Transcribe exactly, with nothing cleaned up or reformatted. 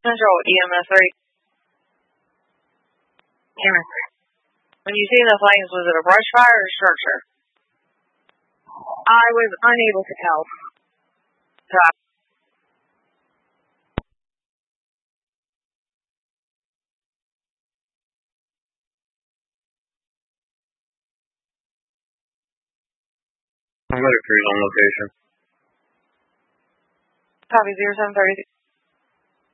Central E M S three. Cameron. When you see the flames, was it a brush fire or structure? I was unable to tell. So, I'm going to cruise on location. copy zero seven thirty.